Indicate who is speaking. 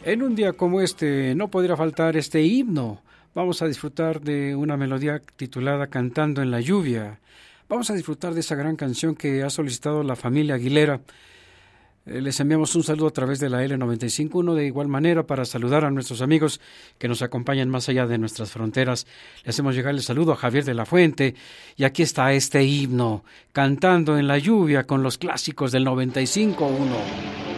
Speaker 1: En un día como este no podría faltar este himno. Vamos a disfrutar de una melodía titulada Cantando en la lluvia. Vamos a disfrutar de esa gran canción que ha solicitado la familia Aguilera. Les enviamos un saludo a través de la L95.1 de igual manera para saludar a nuestros amigos que nos acompañan más allá de nuestras fronteras. Le hacemos llegar el saludo a Javier de la Fuente y aquí está este himno, Cantando en la lluvia con los clásicos del 95.1.